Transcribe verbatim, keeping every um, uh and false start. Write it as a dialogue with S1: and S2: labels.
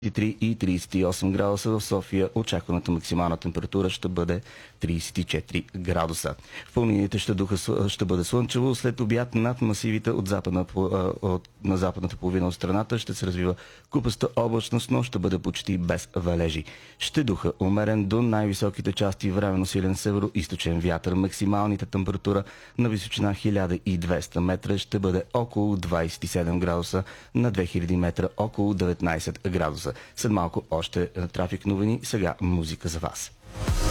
S1: три и тридесет и осем градуса. В София очакваната максимална температура ще бъде тридесет и четири градуса. В планините ще, духа, ще бъде слънчево. След обяд над масивите от западна, от, на западната половина от страната ще се развива купаста облачност, но ще бъде почти без валежи. Ще духа умерен до най-високите части временно силен северо-источен вятър. Максималната температура на височина хиляда и двеста метра ще бъде около двадесет и седем градуса, на две хиляди метра около деветнадесет градуса. След малко още трафик новини, сега музика за вас.